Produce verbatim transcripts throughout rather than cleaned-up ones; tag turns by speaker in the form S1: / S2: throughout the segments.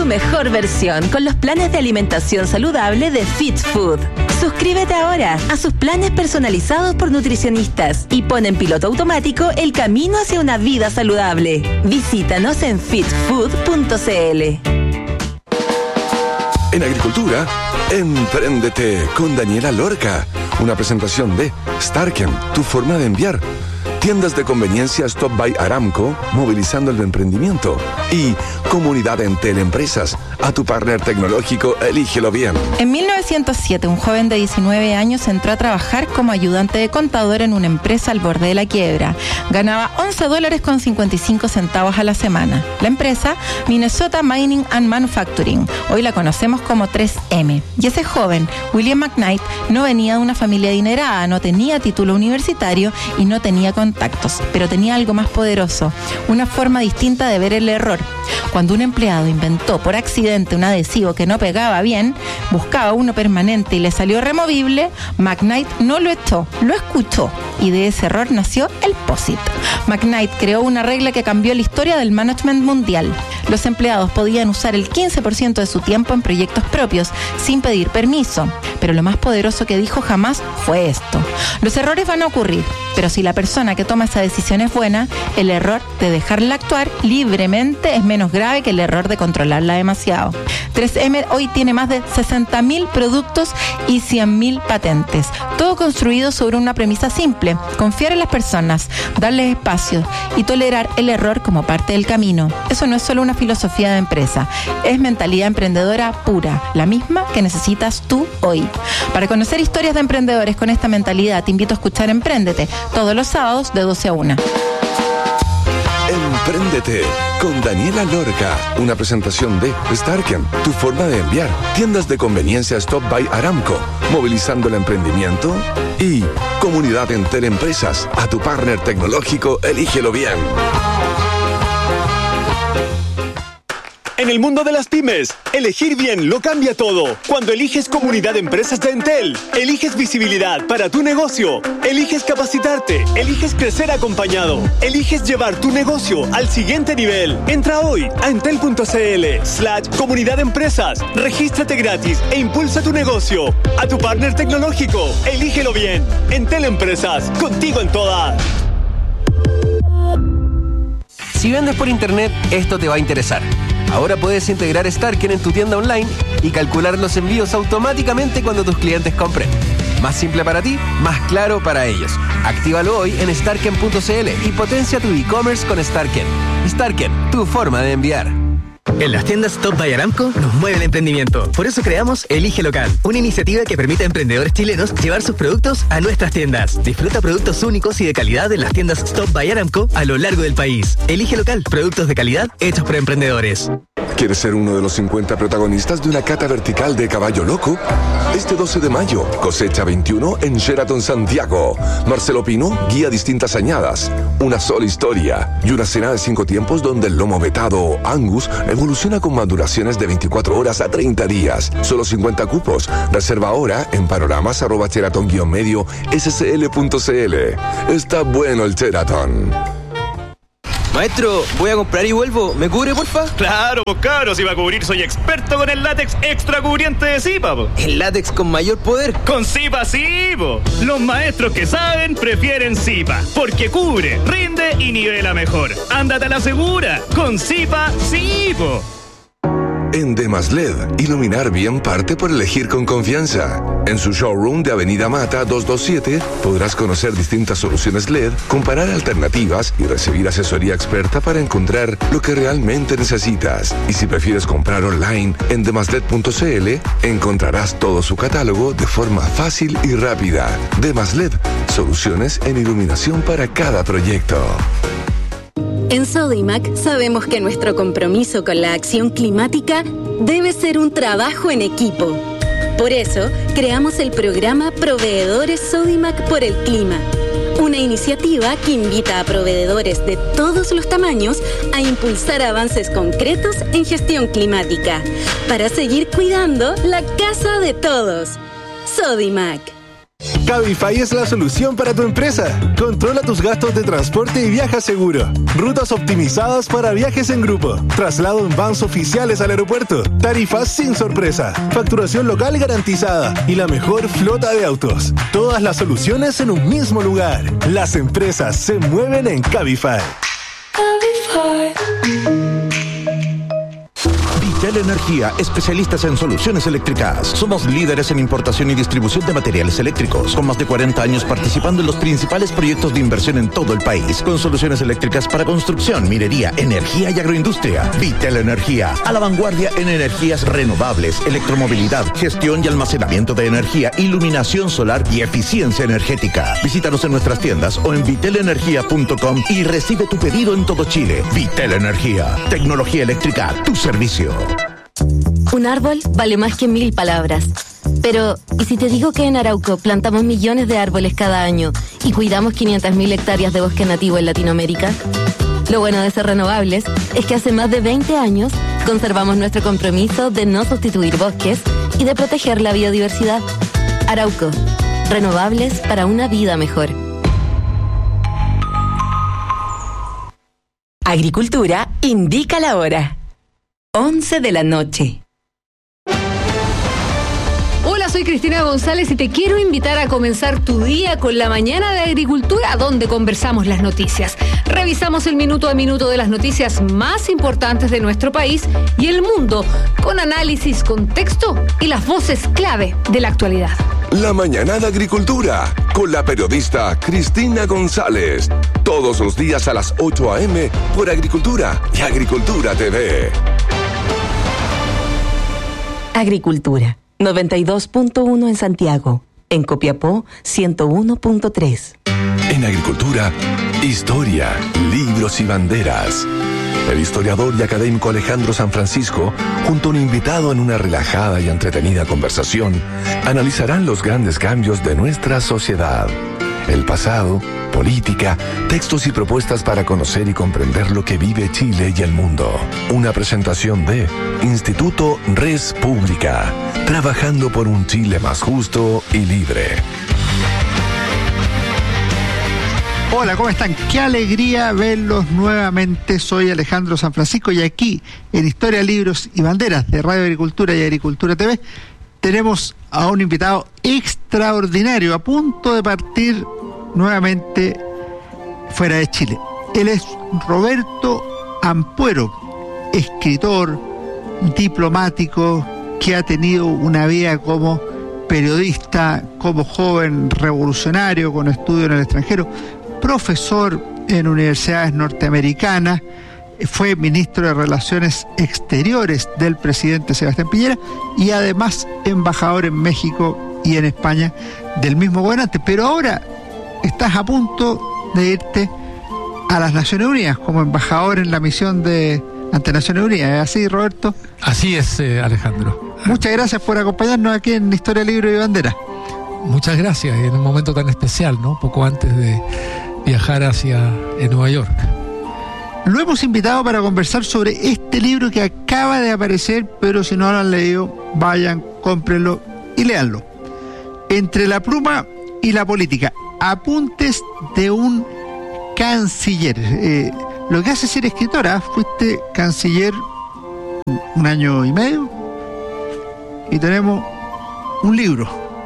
S1: mejor versión con los planes de alimentación saludable de Fit Food. Suscríbete ahora a sus planes personalizados por nutricionistas y pon en piloto automático el camino hacia una vida saludable. Visítanos en fit food punto c l.
S2: En agricultura, empréndete con Daniela Lorca. Una presentación de Starken, tu forma de enviar. Tiendas de conveniencia Stop by Aramco, movilizando el emprendimiento. Y Comunidad Entel Empresas, a tu partner tecnológico, elígelo bien.
S3: En mil novecientos siete, un joven de diecinueve años entró a trabajar como ayudante de contador en una empresa al borde de la quiebra. Ganaba once dólares con cincuenta y cinco centavos a la semana. La empresa, Minnesota Mining and Manufacturing, hoy la conocemos como tres eme. Y ese joven, William McKnight, no venía de una familia adinerada, no tenía título universitario y no tenía contactos, pero tenía algo más poderoso, una forma distinta de ver el error. Cuando un empleado inventó por accidente un adhesivo que no pegaba bien, buscaba uno permanente y le salió removible, McKnight no lo echó, lo escuchó, y de ese error nació el POSIT. McKnight creó una regla que cambió la historia del management mundial. Los empleados podían usar el quince por ciento de su tiempo en proyectos propios, sin pedir permiso. Pero lo más poderoso que dijo jamás fue esto: los errores van a ocurrir, pero si la persona que toma esa decisión es buena, el error de dejarla actuar libremente es menos grave que el error de controlarla demasiado. tres eme hoy tiene más de sesenta mil productos y cien mil patentes. Todo construido sobre una premisa simple: confiar en las personas, darles espacio y tolerar el error como parte del camino. Eso no es solo una filosofía de empresa, es mentalidad emprendedora pura, la misma que necesitas tú hoy. Para conocer historias de emprendedores con esta mentalidad, te invito a escuchar Empréndete todos los sábados de doce a una.
S2: Empréndete con Daniela Lorca, una presentación de Starken, tu forma de enviar. Tiendas de conveniencia Stop by Aramco, movilizando el emprendimiento. Y Comunidad Entel Empresas, a tu partner tecnológico, elígelo bien.
S4: En el mundo de las pymes, elegir bien lo cambia todo. Cuando eliges Comunidad de Empresas de Entel, eliges visibilidad para tu negocio, eliges capacitarte, eliges crecer acompañado, eliges llevar tu negocio al siguiente nivel. Entra hoy a entel.cl slash Comunidad de Empresas, regístrate gratis e impulsa tu negocio. A tu partner tecnológico, elígelo bien. Entel Empresas, contigo en todas.
S5: Si vendes por internet, esto te va a interesar. Ahora puedes integrar Starken en tu tienda online y calcular los envíos automáticamente cuando tus clientes compren. Más simple para ti, más claro para ellos. Actívalo hoy en starken punto c l y potencia tu e-commerce con Starken. Starken, tu forma de enviar.
S6: En las tiendas Stop by Aramco nos mueve el emprendimiento. Por eso creamos Elige Local, una iniciativa que permite a emprendedores chilenos llevar sus productos a nuestras tiendas. Disfruta productos únicos y de calidad en las tiendas Stop by Aramco a lo largo del país. Elige Local, productos de calidad hechos por emprendedores.
S2: ¿Quieres ser uno de los cincuenta protagonistas de una cata vertical de Caballo Loco? Este doce de mayo, cosecha veintiuno en Sheraton Santiago. Marcelo Pino guía distintas añadas, una sola historia y una cena de cinco tiempos donde el lomo vetado Angus evoluciona con maduraciones de veinticuatro horas a treinta días. Solo cincuenta cupos. Reserva ahora en panoramas arroba sheraton guión medio scl punto cl. Está bueno el Sheraton.
S7: Maestro, voy a comprar y vuelvo. ¿Me cubre, porfa?
S8: Claro, pues cabros, si va a cubrir soy experto con el látex extra cubriente de Zipa, po.
S7: ¿El látex con mayor poder?
S8: Con Zipa sí, po. Los maestros que saben prefieren Zipa, porque cubre, rinde y nivela mejor. Ándate a la segura, con Zipa sí, po.
S2: En Demas L E D, iluminar bien parte por elegir con confianza. En su showroom de Avenida Mata doscientos veintisiete podrás conocer distintas soluciones L E D, comparar alternativas y recibir asesoría experta para encontrar lo que realmente necesitas. Y si prefieres comprar online en demasled punto c l, encontrarás todo su catálogo de forma fácil y rápida. Demas L E D, soluciones en iluminación para cada proyecto.
S9: En Sodimac sabemos que nuestro compromiso con la acción climática debe ser un trabajo en equipo. Por eso, creamos el programa Proveedores Sodimac por el Clima, una iniciativa que invita a proveedores de todos los tamaños a impulsar avances concretos en gestión climática, para seguir cuidando la casa de todos. Sodimac.
S10: Cabify es la solución para tu empresa. Controla tus gastos de transporte y viaja seguro. Rutas optimizadas para viajes en grupo. Traslado en vans oficiales al aeropuerto. Tarifas sin sorpresa. Facturación local garantizada. Y la mejor flota de autos. Todas las soluciones en un mismo lugar. Las empresas se mueven en Cabify.
S11: Vitel Energía, especialistas en soluciones eléctricas. Somos líderes en importación y distribución de materiales eléctricos, con más de cuarenta años participando en los principales proyectos de inversión en todo el país, con soluciones eléctricas para construcción, minería, energía y agroindustria. Vitel Energía, a la vanguardia en energías renovables, electromovilidad, gestión y almacenamiento de energía, iluminación solar y eficiencia energética. Visítanos en nuestras tiendas o en vitel energía punto com y recibe tu pedido en todo Chile. Vitel Energía, tecnología eléctrica a tu servicio.
S9: Un árbol vale más que mil palabras. Pero, ¿y si te digo que en Arauco plantamos millones de árboles cada año y cuidamos quinientas mil hectáreas de bosque nativo en Latinoamérica? Lo bueno de ser renovables es que hace más de veinte años conservamos nuestro compromiso de no sustituir bosques y de proteger la biodiversidad. Arauco, renovables para una vida mejor.
S1: Agricultura indica la hora. once de la noche.
S12: Hola, soy Cristina González y te quiero invitar a comenzar tu día con la mañana de Agricultura, donde conversamos las noticias. Revisamos el minuto a minuto de las noticias más importantes de nuestro país y el mundo, con análisis, contexto y las voces clave de la actualidad.
S2: La mañana de Agricultura, con la periodista Cristina González. Todos los días a las ocho a eme por Agricultura y Agricultura T V.
S1: Agricultura, noventa y dos punto uno en Santiago. En Copiapó, ciento uno punto tres.
S2: En Agricultura, historia, libros y banderas. El historiador y académico Alejandro San Francisco, junto a un invitado en una relajada y entretenida conversación, analizarán los grandes cambios de nuestra sociedad. El pasado, política, textos y propuestas para conocer y comprender lo que vive Chile y el mundo. Una presentación de Instituto Res Pública, trabajando por un Chile más justo y libre.
S13: Hola, ¿cómo están? Qué alegría verlos nuevamente. Soy Alejandro San Francisco y aquí en Historia, Libros y Banderas de Radio Agricultura y Agricultura T V tenemos a un invitado extraordinario a punto de partir nuevamente fuera de Chile. Él es Roberto Ampuero, escritor, diplomático, que ha tenido una vida como periodista, como joven revolucionario con estudio en el extranjero, profesor en universidades norteamericanas, fue ministro de Relaciones Exteriores del presidente Sebastián Piñera y además embajador en México y en España del mismo gobernante. Pero ahora estás a punto de irte a las Naciones Unidas como embajador en la misión de ante Naciones Unidas. ¿Es así, Roberto?
S14: Así es, eh, Alejandro.
S13: Muchas gracias por acompañarnos aquí en Historia, Libro y Bandera.
S14: Muchas gracias, en un momento tan especial, ¿no? Poco antes de viajar hacia eh, Nueva York.
S13: Lo hemos invitado para conversar sobre este libro que acaba de aparecer, pero si no lo han leído, vayan, cómprenlo y léanlo. Entre la pluma y la política, apuntes de un canciller. Eh, lo que hace ser escritora, fuiste canciller un año y medio y tenemos un libro.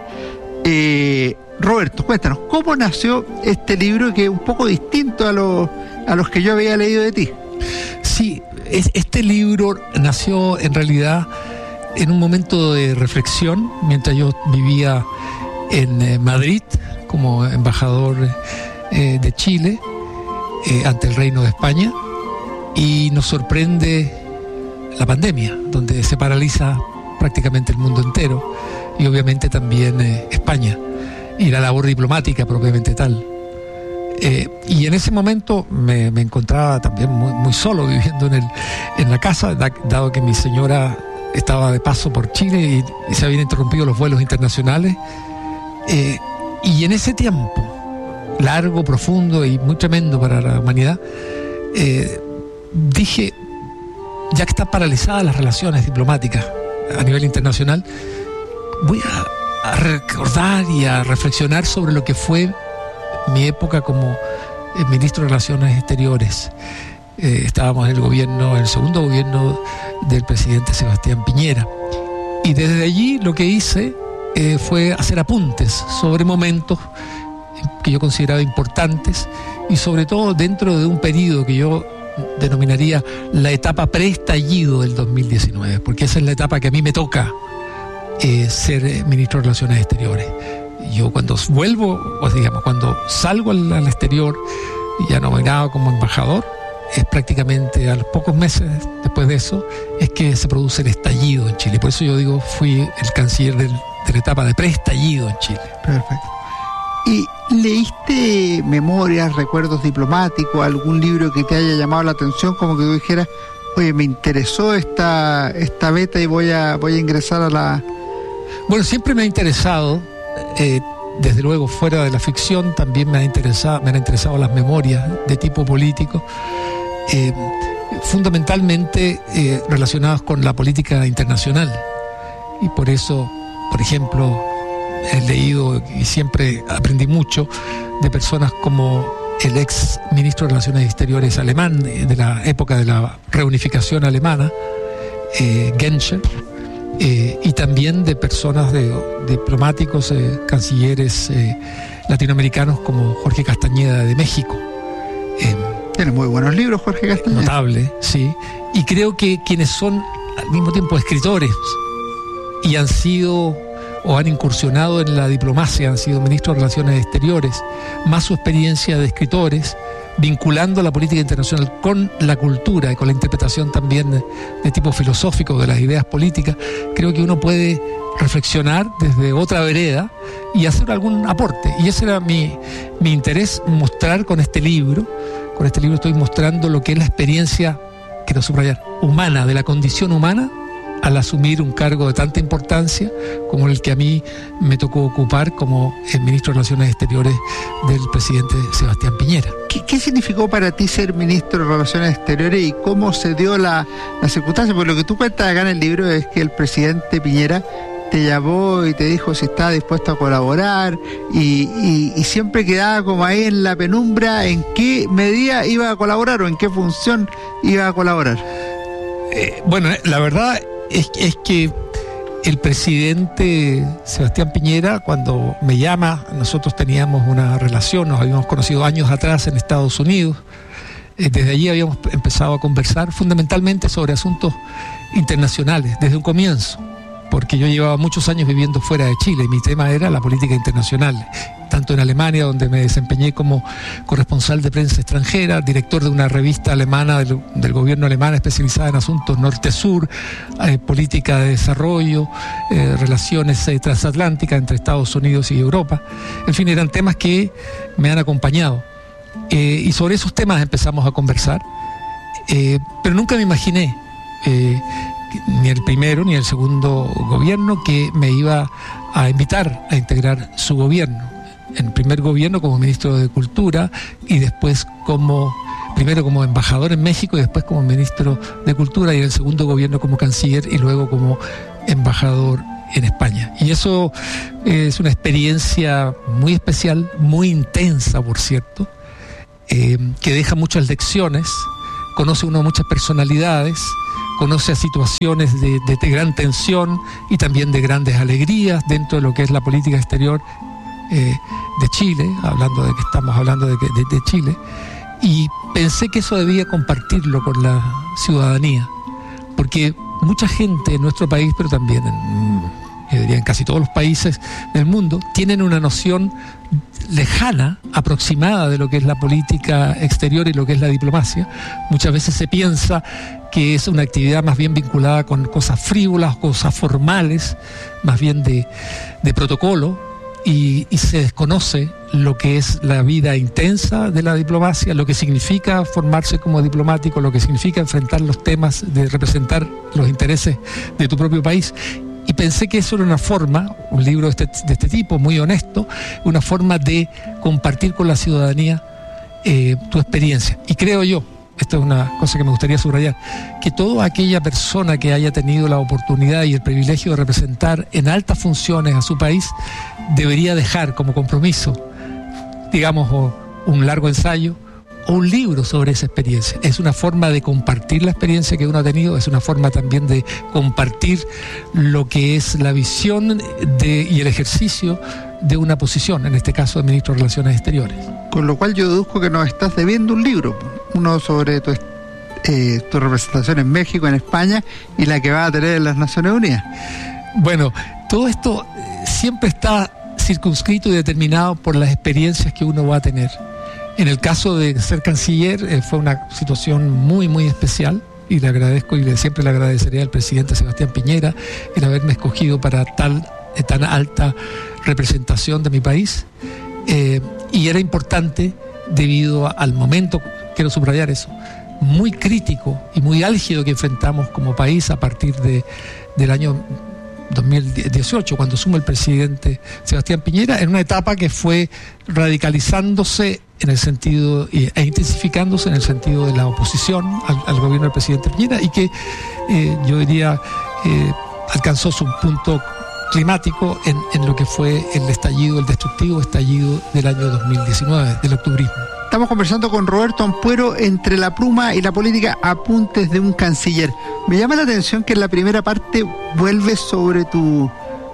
S13: Eh, Roberto, cuéntanos, ¿cómo nació este libro que es un poco distinto a, lo, a los que yo había leído de ti?
S14: Sí, es, este libro nació en realidad en un momento de reflexión, mientras yo vivía en eh, Madrid como embajador eh, de Chile eh, ante el Reino de España, y nos sorprende la pandemia, donde se paraliza prácticamente el mundo entero y obviamente también eh, España y la labor diplomática propiamente tal. Eh, y en ese momento me, me encontraba también muy, muy solo viviendo en, el, en la casa, da, dado que mi señora estaba de paso por Chile y, y se habían interrumpido los vuelos internacionales. Eh, y en ese tiempo, largo, profundo y muy tremendo para la humanidad, eh, dije, ya que están paralizadas las relaciones diplomáticas a nivel internacional, voy a a recordar y a reflexionar sobre lo que fue mi época como ministro de Relaciones Exteriores. Eh, estábamos en el gobierno, en el segundo gobierno del presidente Sebastián Piñera. Y desde allí lo que hice eh, fue hacer apuntes sobre momentos que yo consideraba importantes y sobre todo dentro de un periodo que yo denominaría la etapa preestallido del dos mil diecinueve, porque esa es la etapa que a mí me toca eh, ser ministro de Relaciones Exteriores. Yo cuando vuelvo, o digamos, cuando salgo al, al exterior, ya nominado como embajador, es prácticamente a los pocos meses después de eso, es que se produce el estallido en Chile. Por eso yo digo, fui el canciller del, de la etapa de preestallido en Chile.
S13: Perfecto. ¿Y leíste memorias, recuerdos diplomáticos, algún libro que te haya llamado la atención, como que tú dijeras, oye, me interesó esta, esta beta y voy a, voy a ingresar a la...
S14: Bueno, siempre me ha interesado, eh, desde luego fuera de la ficción, también me ha interesado, me han interesado las memorias de tipo político, eh, fundamentalmente eh, relacionadas con la política internacional. Y por eso, por ejemplo, he leído y siempre aprendí mucho de personas como el ex ministro de Relaciones Exteriores alemán de la época de la reunificación alemana, eh, Genscher, eh, y también de personas de, de diplomáticos, eh, cancilleres eh, latinoamericanos como Jorge Castañeda de México. Eh,
S13: Tiene muy buenos libros, Jorge Castañeda.
S14: Notable, sí. Y creo que quienes son al mismo tiempo escritores y han sido o han incursionado en la diplomacia, han sido ministros de Relaciones Exteriores, más su experiencia de escritores, vinculando la política internacional con la cultura y con la interpretación también de, de tipo filosófico de las ideas políticas, creo que uno puede reflexionar desde otra vereda y hacer algún aporte. Y ese era mi, mi interés, mostrar con este libro. Con este libro estoy mostrando lo que es la experiencia, quiero subrayar, humana, de la condición humana, al asumir un cargo de tanta importancia como el que a mí me tocó ocupar como el ministro de Relaciones Exteriores del presidente Sebastián Piñera.
S13: ¿Qué, qué significó para ti ser ministro de Relaciones Exteriores y cómo se dio la, la circunstancia? Porque lo que tú cuentas acá en el libro es que el presidente Piñera te llamó y te dijo si estaba dispuesto a colaborar y, y, y siempre quedaba como ahí en la penumbra en qué medida iba a colaborar o en qué función iba a colaborar.
S14: Eh, bueno, la verdad Es, es que el presidente Sebastián Piñera, cuando me llama, nosotros teníamos una relación, nos habíamos conocido años atrás en Estados Unidos, eh, desde allí habíamos empezado a conversar fundamentalmente sobre asuntos internacionales, desde un comienzo, porque yo llevaba muchos años viviendo fuera de Chile y mi tema era la política internacional, tanto en Alemania, donde me desempeñé como corresponsal de prensa extranjera, director de una revista alemana del, del gobierno alemán especializada en asuntos norte-sur, eh, política de desarrollo, eh, relaciones eh, transatlánticas entre Estados Unidos y Europa. En fin, eran temas que me han acompañado. Eh, y sobre esos temas empezamos a conversar, eh, pero nunca me imaginé, eh, ni el primero ni el segundo gobierno, que me iba a invitar a integrar su gobierno. En el primer gobierno como ministro de Cultura y después como, primero como embajador en México y después como ministro de Cultura, y en el segundo gobierno como canciller y luego como embajador en España. Y eso es una experiencia muy especial, muy intensa, por cierto, eh, que deja muchas lecciones, conoce uno muchas personalidades, conoce a situaciones de, de, de gran tensión y también de grandes alegrías dentro de lo que es la política exterior eh, de Chile, hablando de que estamos hablando de, de, de Chile, y pensé que eso debía compartirlo con la ciudadanía, porque mucha gente en nuestro país, pero también en, yo diría, en casi todos los países del mundo, tienen una noción lejana, aproximada de lo que es la política exterior y lo que es la diplomacia. Muchas veces se piensa que es una actividad más bien vinculada con cosas frívolas, cosas formales, más bien de, de protocolo, y, y se desconoce lo que es la vida intensa de la diplomacia, lo que significa formarse como diplomático, lo que significa enfrentar los temas de representar los intereses de tu propio país. Y pensé que eso era una forma, un libro de este, de este tipo, muy honesto, una forma de compartir con la ciudadanía eh, tu experiencia. Y creo yo esto es una cosa que me gustaría subrayar, que toda aquella persona que haya tenido la oportunidad y el privilegio de representar en altas funciones a su país, debería dejar como compromiso, digamos, o un largo ensayo o un libro sobre esa experiencia. Es una forma de compartir la experiencia que uno ha tenido, es una forma también de compartir lo que es la visión de, y el ejercicio de una posición, en este caso de Ministro de Relaciones Exteriores.
S13: Con lo cual yo deduzco que nos estás debiendo un libro, uno sobre tu, eh, tu representación en México, en España, y la que va a tener en las Naciones Unidas.
S14: Bueno, todo esto siempre está circunscrito y determinado por las experiencias que uno va a tener. En el caso de ser canciller eh, fue una situación muy, muy especial, y le agradezco y le, siempre le agradeceré al presidente Sebastián Piñera el haberme escogido para tal, eh, tan alta representación de mi país. Eh, y era importante debido a, al momento, quiero subrayar eso, muy crítico y muy álgido que enfrentamos como país a partir de, del año dos mil dieciocho, cuando asume el presidente Sebastián Piñera, en una etapa que fue radicalizándose en el sentido e intensificándose en el sentido de la oposición al, al gobierno del presidente Piñera, y que eh, yo diría eh, alcanzó su punto climático en, en lo que fue el estallido, el destructivo estallido del año dos mil diecinueve, del octubrismo.
S13: Estamos conversando con Roberto Ampuero, entre la pluma y la política, apuntes de un canciller. Me llama la atención que en la primera parte vuelves sobre tu,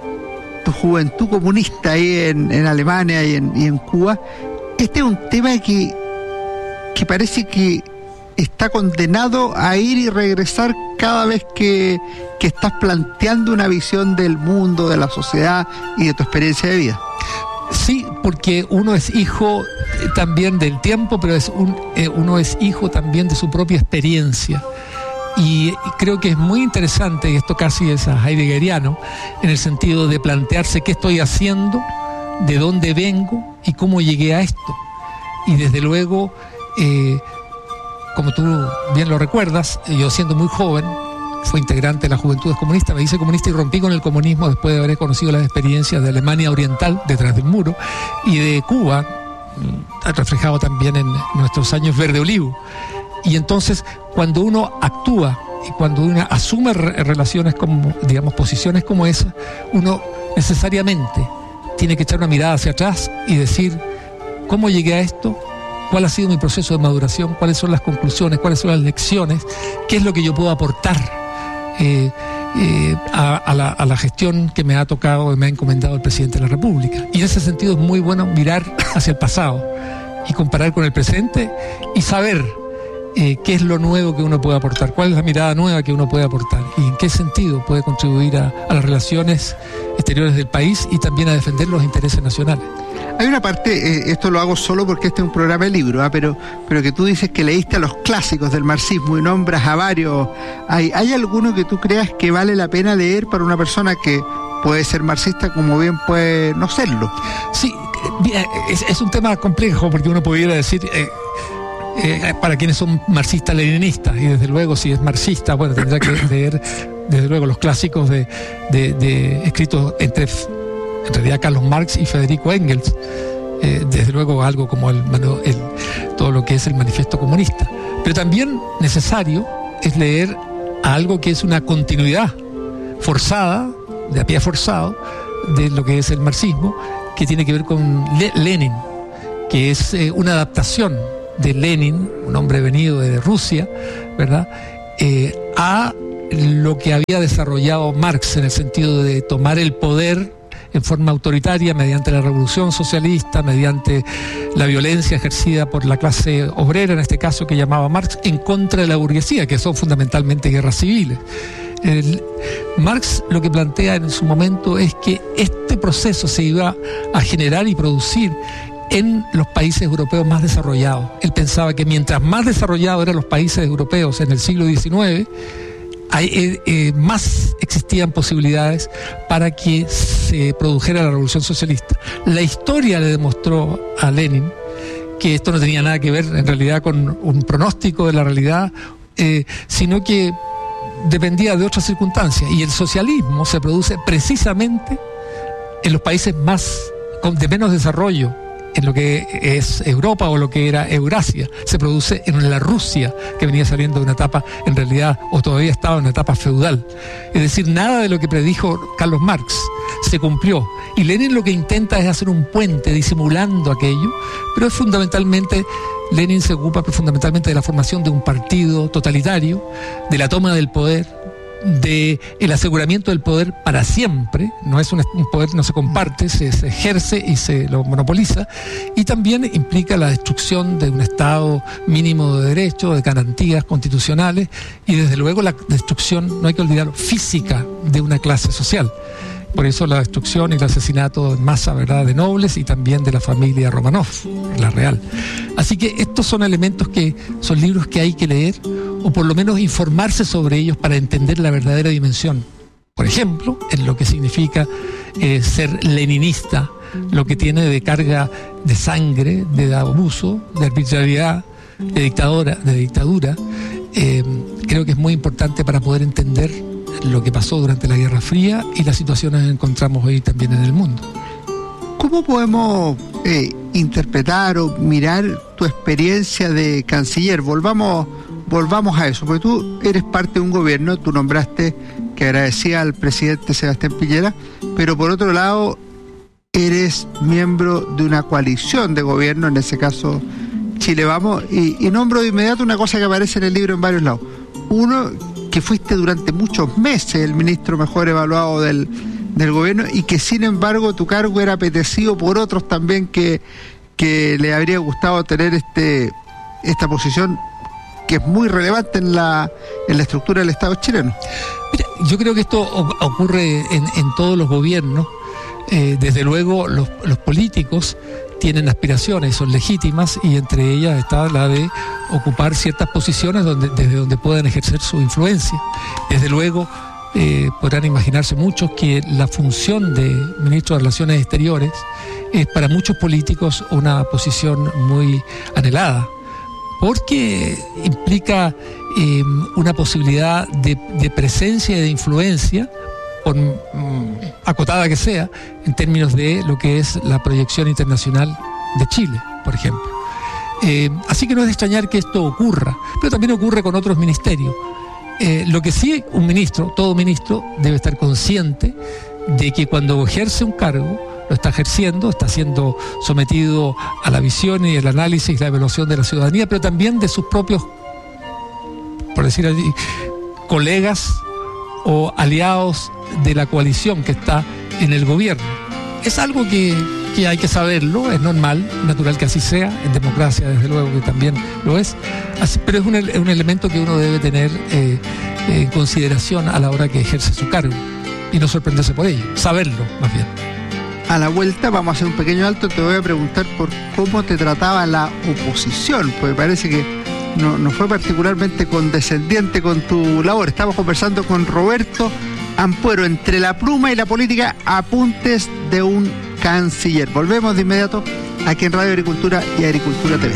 S13: tu juventud comunista ahí en, en Alemania y en, y en Cuba. Este es un tema que, que parece que está condenado a ir y regresar cada vez que, que estás planteando una visión del mundo, de la sociedad y de tu experiencia de vida.
S14: Sí, porque uno es hijo también del tiempo, pero es un, eh, uno es hijo también de su propia experiencia. Y, y creo que es muy interesante, y esto casi es a heideggeriano, en el sentido de plantearse qué estoy haciendo, de dónde vengo y cómo llegué a esto. Y desde luego, eh, como tú bien lo recuerdas, yo siendo muy joven, fui integrante de las Juventudes Comunistas, me hice comunista y rompí con el comunismo después de haber conocido las experiencias de Alemania Oriental, detrás del muro, y de Cuba, reflejado también en nuestros años verde olivo. Y entonces, cuando uno actúa y cuando uno asume re- relaciones como, digamos, posiciones como esa, uno necesariamente tiene que echar una mirada hacia atrás y decir, ¿cómo llegué a esto? ¿Cuál ha sido mi proceso de maduración? ¿Cuáles son las conclusiones? ¿Cuáles son las lecciones? ¿Qué es lo que yo puedo aportar Eh, eh, a, a, la, a la gestión que me ha tocado y me ha encomendado el presidente de la República? Y en ese sentido es muy bueno mirar hacia el pasado y comparar con el presente y saber eh, qué es lo nuevo que uno puede aportar, cuál es la mirada nueva que uno puede aportar y en qué sentido puede contribuir a, a las relaciones exteriores del país y también a defender los intereses nacionales.
S13: Hay una parte, eh, esto lo hago solo porque este es un programa de libro, ¿eh? pero, pero que tú dices que leíste a los clásicos del marxismo y nombras a varios. ¿Hay, ¿Hay alguno que tú creas que vale la pena leer para una persona que puede ser marxista como bien puede no serlo?
S14: Sí, es, es un tema complejo porque uno pudiera decir... Eh, Eh, para quienes son marxistas-leninistas, y desde luego si es marxista, bueno, tendrá que leer desde luego los clásicos de, de, de escritos entre en realidad Carlos Marx y Federico Engels, eh, desde luego algo como el, el, todo lo que es el manifiesto comunista, pero también necesario es leer algo que es una continuidad forzada, de a pie forzado, de lo que es el marxismo, que tiene que ver con Le- Lenin, que es eh, una adaptación de Lenin, un hombre venido de Rusia, ¿verdad?, eh, a lo que había desarrollado Marx en el sentido de tomar el poder en forma autoritaria mediante la revolución socialista, mediante la violencia ejercida por la clase obrera, en este caso que llamaba Marx, en contra de la burguesía, que son fundamentalmente guerras civiles. El, Marx lo que plantea en su momento es que este proceso se iba a generar y producir en los países europeos más desarrollados. Él pensaba que mientras más desarrollados eran los países europeos en el siglo diecinueve, hay, eh, eh, más existían posibilidades para que se produjera la revolución socialista. La historia le demostró a Lenin que esto no tenía nada que ver en realidad con un pronóstico de la realidad, eh, sino que dependía de otras circunstancias. Y el socialismo se produce precisamente en los países más con, de menos desarrollo en lo que es Europa o lo que era Eurasia, se produce en la Rusia que venía saliendo de una etapa, en realidad, o todavía estaba en una etapa feudal. Es decir, nada de lo que predijo Carlos Marx se cumplió. Y Lenin lo que intenta es hacer un puente disimulando aquello, pero es fundamentalmente, Lenin se ocupa fundamentalmente de la formación de un partido totalitario, de la toma del poder, de el aseguramiento del poder para siempre. No es un, un poder, no se comparte, se, se ejerce y se lo monopoliza, y también implica la destrucción de un Estado mínimo de derecho, de garantías constitucionales, y desde luego la destrucción, no hay que olvidarlo, física de una clase social. Por eso la destrucción y el asesinato en masa, ¿verdad?, de nobles y también de la familia Romanov, la real. Así que estos son elementos que son libros que hay que leer, o por lo menos informarse sobre ellos para entender la verdadera dimensión. Por ejemplo, en lo que significa eh, ser leninista, lo que tiene de carga de sangre, de abuso, de arbitrariedad, de dictadura, de dictadura. Eh, creo que es muy importante para poder entender lo que pasó durante la Guerra Fría y las situaciones que encontramos hoy también en el mundo.
S13: ¿Cómo podemos eh, interpretar o mirar tu experiencia de canciller? Volvamos, volvamos a eso, porque tú eres parte de un gobierno, tú nombraste que agradecía al presidente Sebastián Piñera, pero por otro lado eres miembro de una coalición de gobierno, en ese caso Chile Vamos, y, y nombro de inmediato una cosa que aparece en el libro en varios lados. Uno, que fuiste durante muchos meses el ministro mejor evaluado del, del gobierno, y que sin embargo tu cargo era apetecido por otros también que, que le habría gustado tener este esta posición que es muy relevante en la, en la estructura del Estado chileno.
S14: Mira, yo creo que esto ocurre en, en todos los gobiernos. Eh, desde luego los, los políticos tienen aspiraciones, son legítimas, y entre ellas está la de ocupar ciertas posiciones donde, desde donde puedan ejercer su influencia. Desde luego, eh, podrán imaginarse muchos que la función de ministro de Relaciones Exteriores es para muchos políticos una posición muy anhelada, porque implica eh, una posibilidad de, de presencia y de influencia, por mm, acotada que sea, en términos de lo que es la proyección internacional de Chile, por ejemplo. Eh, así que no es de extrañar que esto ocurra, pero también ocurre con otros ministerios. Eh, lo que sí, un ministro, todo ministro, debe estar consciente de que cuando ejerce un cargo, lo está ejerciendo, está siendo sometido a la visión y el análisis y la evaluación de la ciudadanía, pero también de sus propios, por decir así, colegas o aliados de la coalición que está en el gobierno. Es algo que, que hay que saberlo, es normal, natural que así sea, en democracia desde luego que también lo es, así, pero es un, un elemento que uno debe tener eh, en consideración a la hora que ejerce su cargo y no sorprenderse por ello, saberlo más bien.
S13: A la vuelta vamos a hacer un pequeño alto, te voy a preguntar por cómo te trataba la oposición, porque parece que no, no fue particularmente condescendiente con tu labor. Estamos conversando con Roberto Ampuero, entre la pluma y la política, apuntes de un canciller. Volvemos de inmediato aquí en Radio Agricultura y Agricultura T V.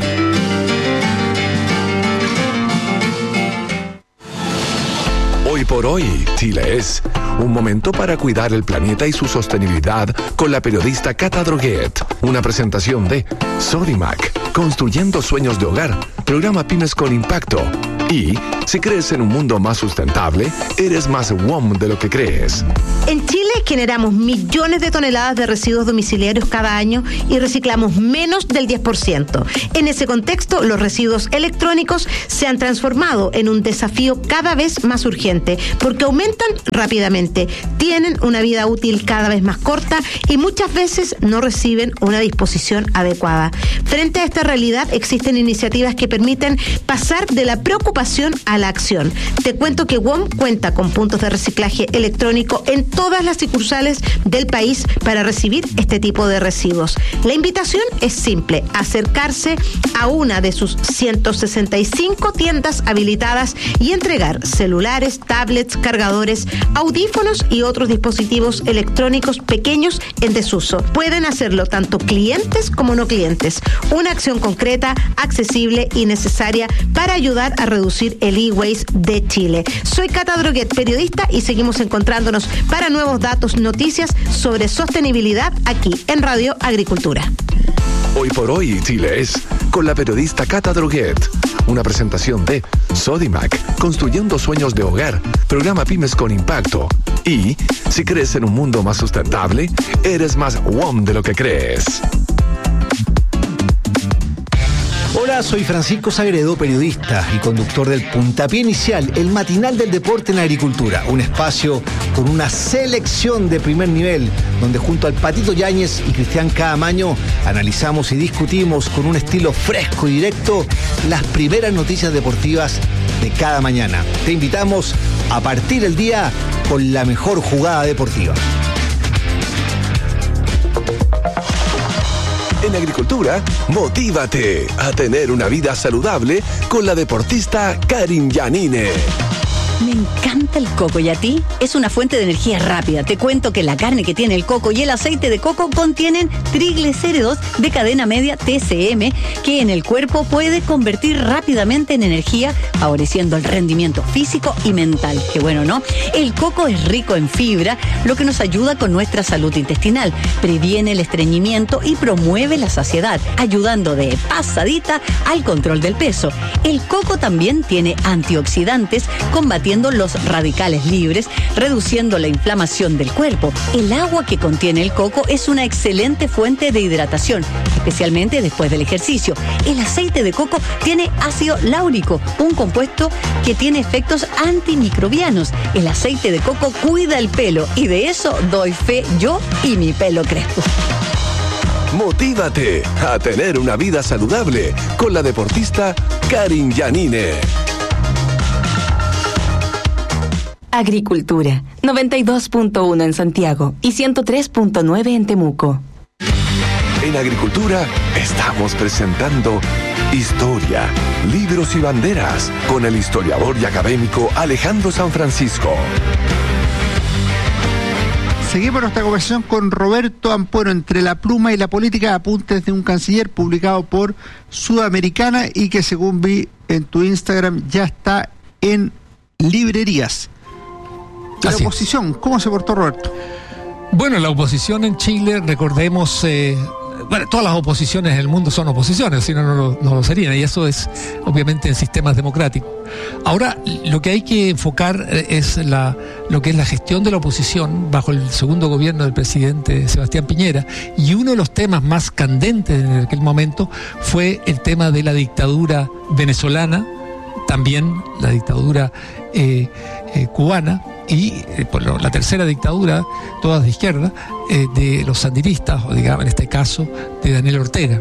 S2: Hoy por hoy, Chile es un momento para cuidar el planeta y su sostenibilidad con la periodista Cata Droguet. Una presentación de Sodimac, construyendo sueños de hogar, programa Pymes con Impacto. Y si crees en un mundo más sustentable, eres más W O M de lo que crees.
S15: En Chile generamos millones de toneladas de residuos domiciliarios cada año y reciclamos menos del diez por ciento. En ese contexto, los residuos electrónicos se han transformado en un desafío cada vez más urgente porque aumentan rápidamente, tienen una vida útil cada vez más corta y muchas veces no reciben una disposición adecuada. Frente a esta realidad, existen iniciativas que permiten pasar de la preocupación a la acción. Te cuento que W O M cuenta con puntos de reciclaje electrónico en todas las sucursales del país para recibir este tipo de residuos. La invitación es simple: acercarse a una de sus ciento sesenta y cinco tiendas habilitadas y entregar celulares, tablets, cargadores, audífonos y otros dispositivos electrónicos pequeños en desuso. Pueden hacerlo tanto clientes como no clientes. Una acción concreta, accesible y necesaria para ayudar a reducir el e-waste de Chile. Soy Cata Droguet, periodista, y seguimos encontrándonos para nuevos datos, noticias sobre sostenibilidad aquí en Radio Agricultura.
S2: Hoy por hoy, Chile es con la periodista Cata Droguet. Una presentación de Sodimac, construyendo sueños de hogar, programa Pymes con Impacto. Y, si crees en un mundo más sustentable, eres más W O M de lo que crees.
S16: Hola, soy Francisco Sagredo, periodista y conductor del Puntapié Inicial, el matinal del deporte en la agricultura. Un espacio con una selección de primer nivel, donde junto al Patito Yáñez y Cristian Caamaño analizamos y discutimos con un estilo fresco y directo las primeras noticias deportivas de cada mañana. Te invitamos a partir el día con la mejor jugada deportiva.
S2: En agricultura, motívate a tener una vida saludable con la deportista Karin Yanine.
S17: Me encanta el coco, ¿y a ti? Es una fuente de energía rápida. Te cuento que la carne que tiene el coco y el aceite de coco contienen triglicéridos de cadena media T C M, que en el cuerpo puede convertir rápidamente en energía, favoreciendo el rendimiento físico y mental. Qué bueno, ¿no? El coco es rico en fibra, lo que nos ayuda con nuestra salud intestinal, previene el estreñimiento y promueve la saciedad, ayudando de pasadita al control del peso. El coco también tiene antioxidantes, combatiendo los radicales libres, reduciendo la inflamación del cuerpo. El agua que contiene el coco es una excelente fuente de hidratación, especialmente después del ejercicio. El aceite de coco tiene ácido láurico, un compuesto que tiene efectos antimicrobianos. El aceite de coco cuida el pelo y de eso doy fe yo y mi pelo crespo.
S2: Motívate a tener una vida saludable con la deportista Karin Yanine.
S1: Agricultura, noventa y dos punto uno en Santiago y ciento tres punto nueve en Temuco.
S2: En agricultura estamos presentando Historia, Libros y Banderas con el historiador y académico Alejandro San Francisco.
S13: Seguimos nuestra conversación con Roberto Ampuero, Entre la pluma y la política, apuntes de un canciller, publicado por Sudamericana y que, según vi en tu Instagram, ya está en librerías. La
S14: Así
S13: oposición,
S14: es.
S13: ¿Cómo se portó, Roberto?
S14: Bueno, la oposición en Chile, recordemos, eh, bueno, todas las oposiciones en el mundo son oposiciones, si no, no lo, no lo serían, y eso es obviamente en sistemas democráticos. Ahora, lo que hay que enfocar es la, lo que es la gestión de la oposición bajo el segundo gobierno del presidente Sebastián Piñera, y uno de los temas más candentes en aquel momento fue el tema de la dictadura venezolana, también la dictadura eh, eh, cubana, y eh, por lo, la tercera dictadura, todas de izquierda, eh, de los sandinistas, o digamos en este caso de Daniel Ortega.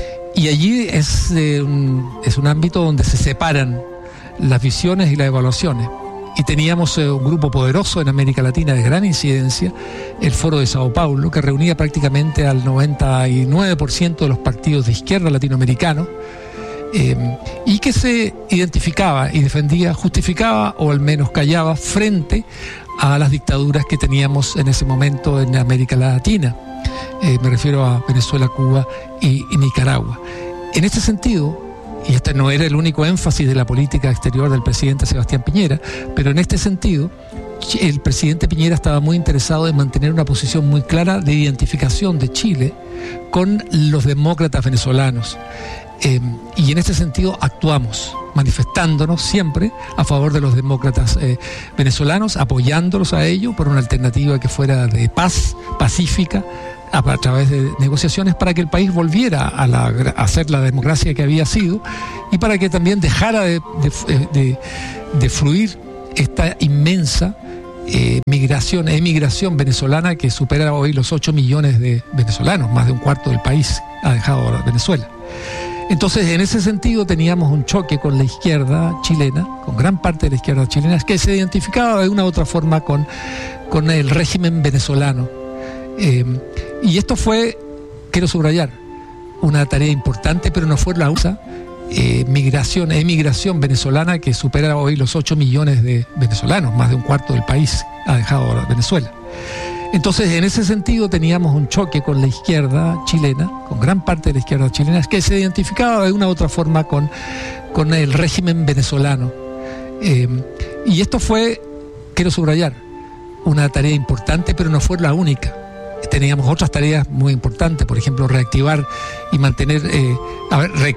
S14: Y allí es, eh, un, es un ámbito donde se separan las visiones y las evaluaciones. Y teníamos eh, un grupo poderoso en América Latina de gran incidencia, el Foro de Sao Paulo, que reunía prácticamente al noventa y nueve por ciento de los partidos de izquierda latinoamericanos, Eh, y que se identificaba y defendía, justificaba o al menos callaba frente a las dictaduras que teníamos en ese momento en América Latina. Eh, me refiero a Venezuela, Cuba y, y Nicaragua. En este sentido, y este no era el único énfasis de la política exterior del presidente Sebastián Piñera, pero en este sentido, el presidente Piñera estaba muy interesado en mantener una posición muy clara de identificación de Chile con los demócratas venezolanos. Eh, y en ese sentido actuamos, manifestándonos siempre a favor de los demócratas eh, venezolanos, apoyándolos a ello por una alternativa que fuera de paz, pacífica, a, a través de negociaciones para que el país volviera a, la, a ser la democracia que había sido y para que también dejara de, de, de, de fluir esta inmensa eh, migración, emigración venezolana que supera hoy los ocho millones de venezolanos, más de un cuarto del país ha dejado Venezuela. Entonces, en ese sentido, teníamos un choque con la izquierda chilena, con gran parte de la izquierda chilena, que se identificaba de una u otra forma con, con el régimen venezolano. Eh, y esto fue, quiero subrayar, una tarea importante, pero no fue la única eh, migración, emigración venezolana que supera hoy los ocho millones de venezolanos, más de un cuarto del país ha dejado Venezuela. Entonces, en ese sentido, teníamos un choque con la izquierda chilena, con gran parte de la izquierda chilena, que se identificaba de una u otra forma con, con el régimen venezolano. Eh, y esto fue, quiero subrayar, una tarea importante, pero no fue la única. teníamos otras tareas muy importantes, por ejemplo, reactivar y mantener, eh, a ver, re-